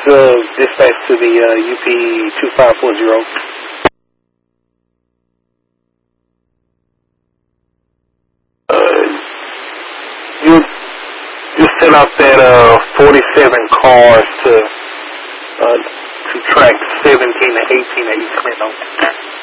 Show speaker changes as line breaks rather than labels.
dispatch to the UP 2540. You sent out that 47 cars to track 17 and 18 at East Clinton.